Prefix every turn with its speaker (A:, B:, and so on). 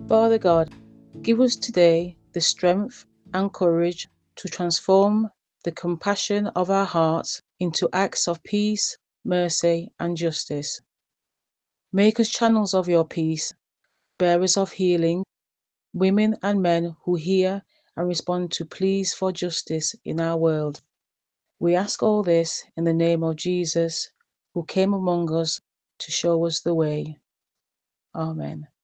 A: Father God, give us today the strength and courage to transform the compassion of our hearts into acts of peace, mercy, and justice. Make us channels of your peace, bearers of healing, women and men who hear and respond to pleas for justice in our world. We ask all this in the name of Jesus, who came among us to show us the way. Amen.